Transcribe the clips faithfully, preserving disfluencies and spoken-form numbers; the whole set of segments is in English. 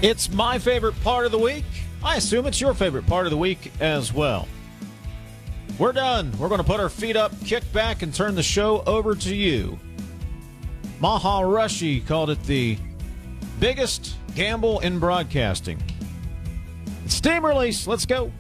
It's my favorite part of the week. I assume it's your favorite part of the week as well. We're done. We're going to put our feet up, kick back, and turn the show over to you. Maharishi called it the biggest gamble in broadcasting. Steam release. Let's go.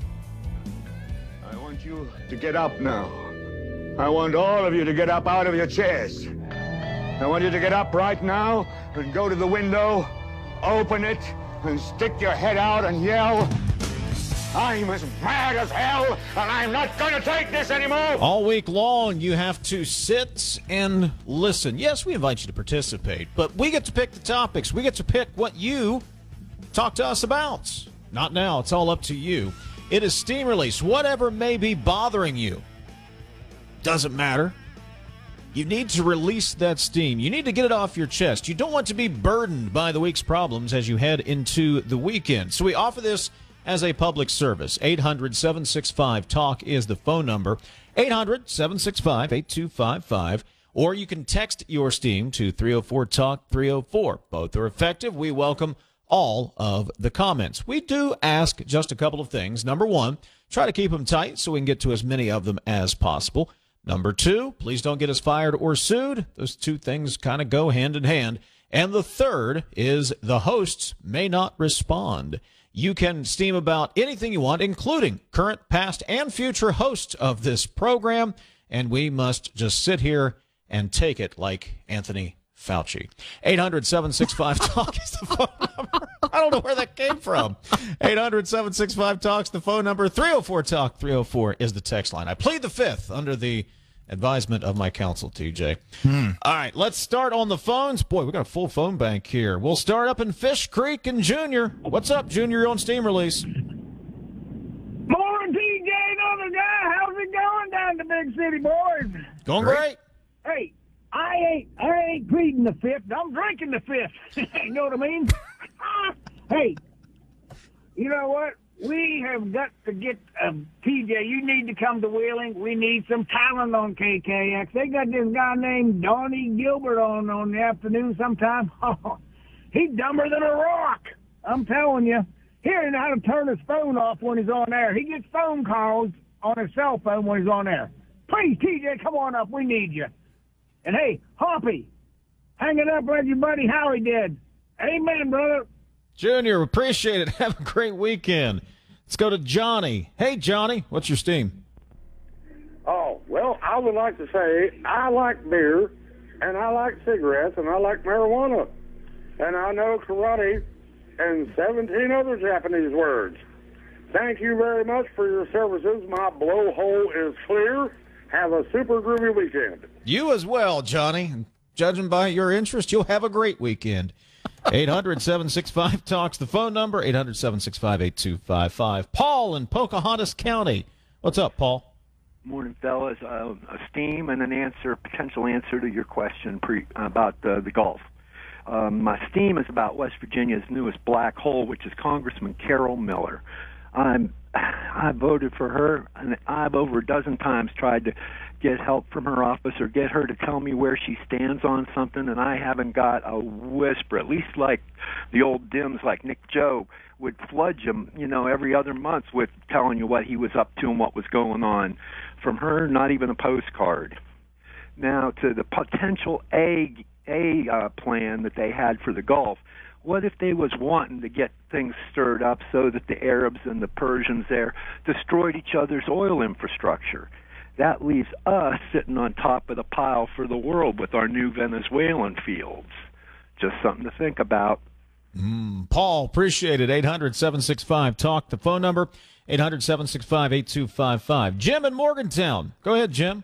I want you to get up now. I want all of you to get up out of your chairs. I want you to get up right now and go to the window, open it, and stick your head out and yell, "I'm as mad as hell, and I'm not going to take this anymore!" All week long, you have to sit and listen. Yes, we invite you to participate, but we get to pick the topics. We get to pick what you talk to us about. Not now. It's all up to you. It is Steam Release. Whatever may be bothering you, doesn't matter. You need to release that steam. You need to get it off your chest. You don't want to be burdened by the week's problems as you head into the weekend. So we offer this as a public service. eight hundred, seven six five, talk is the phone number. eight hundred, seven six five, eight two five five. Or you can text your steam to three oh four talk three oh four. Both are effective. We welcome all of the comments. We do ask just a couple of things. Number one, try to keep them tight so we can get to as many of them as possible. Number two, please don't get us fired or sued. Those two things kind of go hand in hand. And the third is the hosts may not respond. You can steam about anything you want, including current, past, and future hosts of this program, and we must just sit here and take it like Anthony Fauci. eight hundred, seven six five, talk is the phone number. I don't know where that came from. eight hundred, seven six five, talk is the phone number. three oh four talk three oh four is the text line. I plead the fifth under the advisement of my counsel, T J. Hmm. All right, let's start on the phones. Boy, we got a full phone bank here. We'll start up in Fish Creek and Junior. What's up, Junior? You're on Steam Release. Morning, T J, another guy. How's it going down the big city, boys? Going great. Hey, I ain't I ain't pleading the fifth. I'm drinking the fifth. You know what I mean? Hey, you know what? We have got to get, uh, T J, you need to come to Wheeling. We need some talent on K K X. They got this guy named Donnie Gilbert on on the afternoon sometime. He's dumber than a rock. I'm telling you. He doesn't know how to turn his phone off when he's on air. He gets phone calls on his cell phone when he's on air. Please, T J, come on up. We need you. And, hey, Hoppy, hang it up like your buddy Howie did. Amen, brother. Junior, appreciate it. Have a great weekend. Let's go to Johnny. Hey, Johnny, what's your steam? Oh, well, I would like to say I like beer, and I like cigarettes, and I like marijuana. And I know karate and seventeen other Japanese words. Thank you very much for your services. My blowhole is clear. Have a super groovy weekend. You as well, Johnny. Judging by your interest, you'll have a great weekend. eight hundred, seven six five, talks the phone number. eight hundred, seven six five, eight two five five. Paul in Pocahontas County. What's up, Paul? Morning, fellas. Uh, a steam and an answer, potential answer to your question pre, about uh, the Gulf. Um, my steam is about West Virginia's newest black hole, which is Congressman Carol Miller. I'm, I voted for her, and I've over a dozen times tried to get help from her office or get her to tell me where she stands on something, and I haven't got a whisper, at least like the old Dims like Nick Joe would fludge him, you know, every other month with telling you what he was up to and what was going on. From her, not even a postcard. Now, to the potential A, A uh, plan that they had for the Gulf, what if they was wanting to get things stirred up so that the Arabs and the Persians there destroyed each other's oil infrastructure? That leaves us sitting on top of the pile for the world with our new Venezuelan fields. Just something to think about. Mm, Paul, appreciate it. eight hundred, seven six five, talk, the phone number. eight hundred, seven six five, eight two five five. Jim in Morgantown. Go ahead, Jim.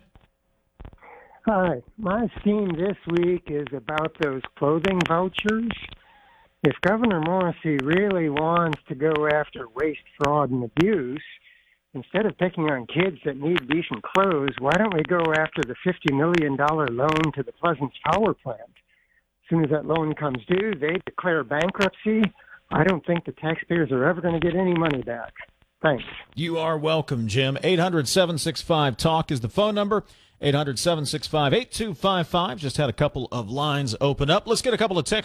Hi. My theme this week is about those clothing vouchers. If Governor Morrissey really wants to go after waste, fraud, and abuse, instead of picking on kids that need decent clothes, why don't we go after the fifty million dollars loan to the Pleasants Power Plant? As soon as that loan comes due, they declare bankruptcy. I don't think the taxpayers are ever going to get any money back. Thanks. You are welcome, Jim. eight hundred, seven six five, talk is the phone number. eight hundred, seven six five, eight two five five. Just had a couple of lines open up. Let's get a couple of texts.